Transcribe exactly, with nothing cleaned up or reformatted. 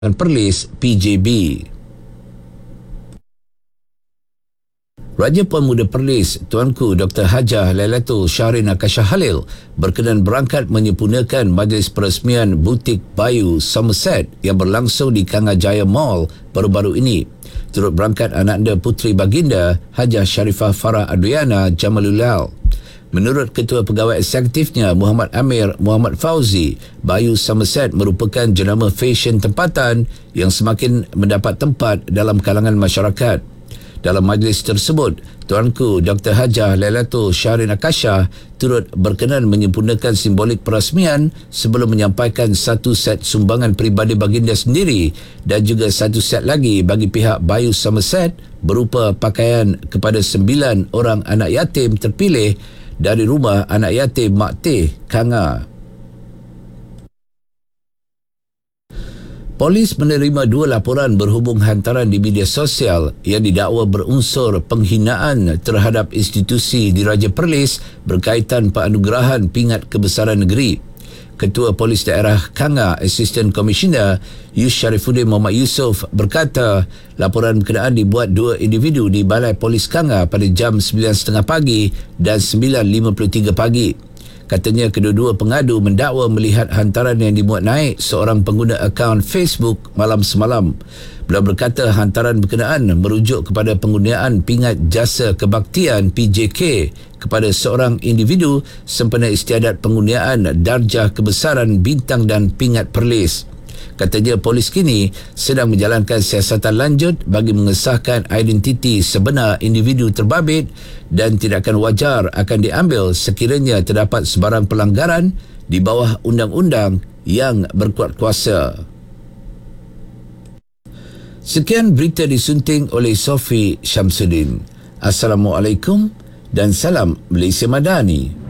Perlis P J B. Raja Pemuda Perlis, Tuanku Doktor Hajah Lailatul Syahrin Akasha Halil berkenan berangkat menyempurnakan majlis peresmian butik Bayu Somerset yang berlangsung di Kangajaya Mall baru-baru ini. Turut berangkat ananda Puteri Baginda Hajah Sharifah Farah Adriana Jamalulal. Menurut Ketua Pegawai Eksekutifnya Muhammad Amir Muhammad Fauzi, Bayu Somerset merupakan jenama fashion tempatan yang semakin mendapat tempat dalam kalangan masyarakat. Dalam majlis tersebut, Tuanku Doktor Hajah Lailatul Syahrin Akasha turut berkenan menyempurnakan simbolik perasmian sebelum menyampaikan satu set sumbangan peribadi baginda sendiri dan juga satu set lagi bagi pihak Bayu Somerset berupa pakaian kepada sembilan orang anak yatim terpilih dari rumah anak yatim Mak Teh, Kanga. Polis menerima dua laporan berhubung hantaran di media sosial yang didakwa berunsur penghinaan terhadap institusi Diraja Perlis berkaitan penganugerahan pingat kebesaran negeri. Ketua Polis Daerah Kanga, Assistant Commissioner Yus Sharifuddin Muhammad Yusof berkata laporan berkenaan dibuat dua individu di Balai Polis Kanga pada jam sembilan tiga puluh pagi dan sembilan lima puluh tiga pagi. Katanya kedua-dua pengadu mendakwa melihat hantaran yang dimuat naik seorang pengguna akaun Facebook malam semalam. Beliau berkata hantaran berkenaan merujuk kepada penggunaan pingat jasa kebaktian P J K kepada seorang individu sempena istiadat penggunaan darjah kebesaran bintang dan pingat Perlis. Katanya polis kini sedang menjalankan siasatan lanjut bagi mengesahkan identiti sebenar individu terbabit dan tindakan wajar akan diambil sekiranya terdapat sebarang pelanggaran di bawah undang-undang yang berkuat kuasa. Sekian berita disunting oleh Sofi Syamsuddin. Assalamualaikum dan salam Malaysia Madani.